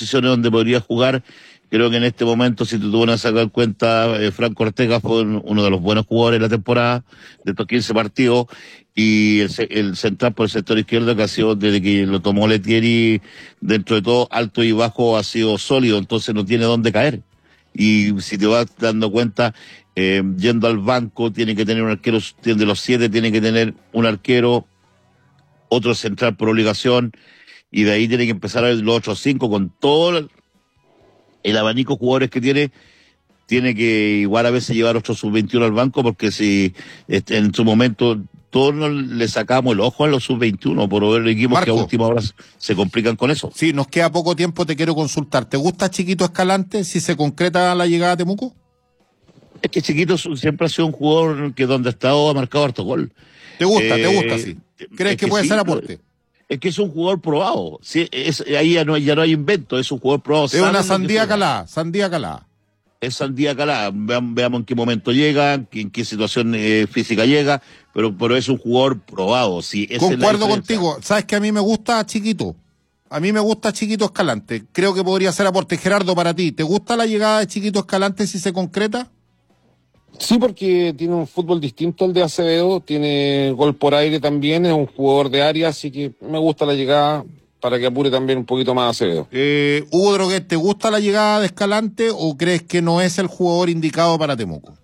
posiciones donde podría jugar. Creo que en este momento, si tú te vas a sacar cuenta, Franco Ortega fue uno de los buenos jugadores de la temporada, de estos 15 partidos, y el central por el sector izquierdo, que ha sido desde que lo tomó Letieri, dentro de todo, alto y bajo, ha sido sólido, entonces no tiene dónde caer. Y si te vas dando cuenta, yendo al banco, tiene que tener un arquero, de los 7 tiene que tener un arquero, otro central por obligación, y de ahí tiene que empezar a ver los otros 5 con todo el abanico de jugadores que tiene que igual a veces llevar otro sub-21 al banco, porque si en su momento todos le sacamos el ojo a los sub-21 por ver equipos que a última hora se complican con eso. Sí, nos queda poco tiempo, te quiero consultar. ¿Te gusta Chiquito Escalante si se concreta la llegada a Temuco? Es que Chiquito siempre ha sido un jugador que donde ha estado ha marcado harto gol. ¿Te gusta, sí? ¿Crees que puede ser aporte? Es que es un jugador probado. Sí, ahí ya no hay invento, es un jugador probado. Es una sandía calada. Es sandía calada. Veamos en qué momento llega, en qué situación física llega, pero es un jugador probado. Sí, concuerdo contigo. ¿Sabes que a mí me gusta Chiquito? A mí me gusta Chiquito Escalante. Creo que podría ser aporte. Gerardo, para ti, ¿te gusta la llegada de Chiquito Escalante si se concreta? Sí, porque tiene un fútbol distinto al de Acevedo, tiene gol por aire también, es un jugador de área, así que me gusta la llegada para que apure también un poquito más Acevedo. Hugo Droguet, ¿te gusta la llegada de Escalante o crees que no es el jugador indicado para Temuco?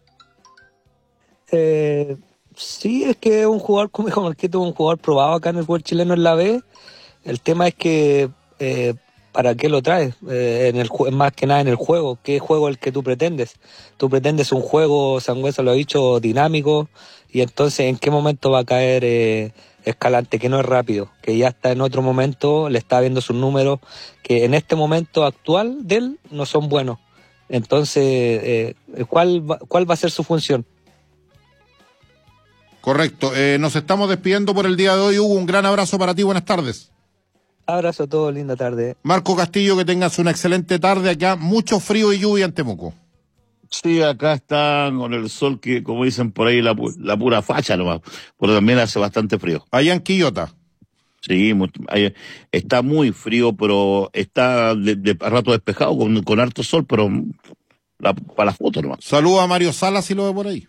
Sí, es que es un jugador, como dijo Marquito, un jugador probado acá en el fútbol chileno en la B. El tema es que ¿para qué lo traes? Más que nada en el juego. ¿Qué juego es el que tú pretendes? Tú pretendes un juego, Sangüesa lo ha dicho, dinámico, y entonces ¿en qué momento va a caer Escalante, que no es rápido, que ya está en otro momento, le está viendo sus números, que en este momento actual de él no son buenos? Entonces, ¿cuál va a ser su función? Correcto. Nos estamos despidiendo por el día de hoy. Hugo, un gran abrazo para ti. Buenas tardes. Abrazo a todos, linda tarde. Marco Castillo, que tengas una excelente tarde. Acá mucho frío y lluvia en Temuco. Sí, acá está con el sol que, como dicen por ahí, la pura facha nomás, pero también hace bastante frío. Allá en Quillota. Sí, está muy frío, pero está a rato despejado, con harto sol, pero para la foto nomás. Saluda a Mario Salas si lo ve por ahí.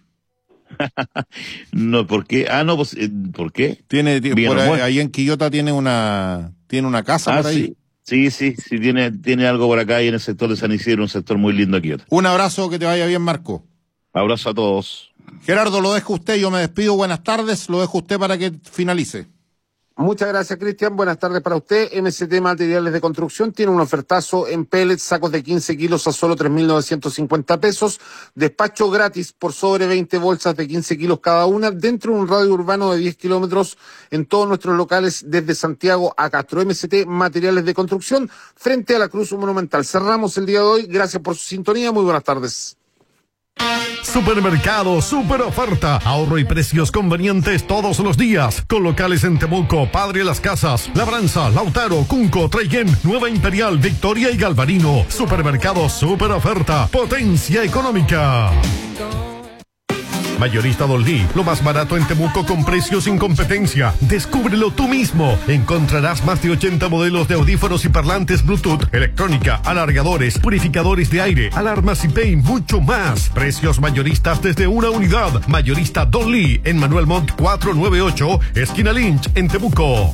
No, ¿por qué? Pues, ¿por qué? Tiene por ahí en Quillota tiene una casa por ahí. Sí, tiene algo por acá y en el sector de San Isidro, un sector muy lindo aquí. Un abrazo, que te vaya bien, Marco. Abrazo a todos. Gerardo, lo dejo usted, yo me despido, buenas tardes, lo dejo usted para que finalice. Muchas gracias, Cristian. Buenas tardes para usted. MST Materiales de Construcción tiene un ofertazo en pellets, sacos de 15 kilos a solo 3.950 pesos. Despacho gratis por sobre 20 bolsas de 15 kilos cada una dentro de un radio urbano de 10 kilómetros en todos nuestros locales desde Santiago a Castro. MST Materiales de Construcción frente a la Cruz Monumental. Cerramos el día de hoy. Gracias por su sintonía. Muy buenas tardes. Supermercado Super Oferta, ahorro y precios convenientes todos los días, con locales en Temuco, Padre Las Casas, Labranza, Lautaro, Cunco, Traiguén, Nueva Imperial, Victoria y Galvarino. Supermercado Super Oferta, potencia económica. Mayorista Don Lee, lo más barato en Temuco con precios sin competencia. Descúbrelo tú mismo. Encontrarás más de 80 modelos de audífonos y parlantes Bluetooth, electrónica, alargadores, purificadores de aire, alarmas IP y mucho más. Precios mayoristas desde una unidad. Mayorista Don Lee en Manuel Montt 498, esquina Lynch, en Temuco.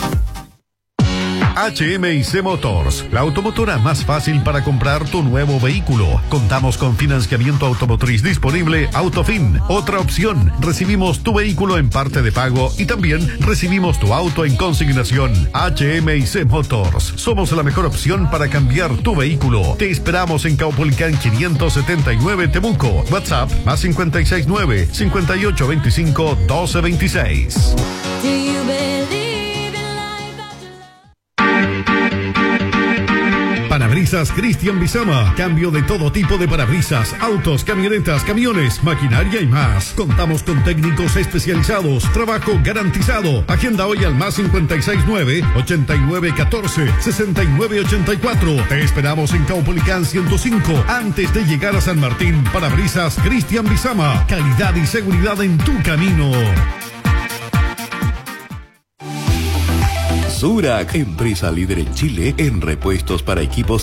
HMIC Motors, la automotora más fácil para comprar tu nuevo vehículo. Contamos con financiamiento automotriz disponible Autofin. Otra opción, recibimos tu vehículo en parte de pago y también recibimos tu auto en consignación. HMIC Motors, somos la mejor opción para cambiar tu vehículo. Te esperamos en Caupolicán 579 Temuco. WhatsApp más 569 5825 1226. Parabrisas Cristian Bizama. Cambio de todo tipo de parabrisas, autos, camionetas, camiones, maquinaria y más. Contamos con técnicos especializados. Trabajo garantizado. Agenda hoy al más 569-8914-6984. Te esperamos en Caupolicán 105 antes de llegar a San Martín. Parabrisas Cristian Bizama. Calidad y seguridad en tu camino. Zurach, empresa líder en Chile en repuestos para equipos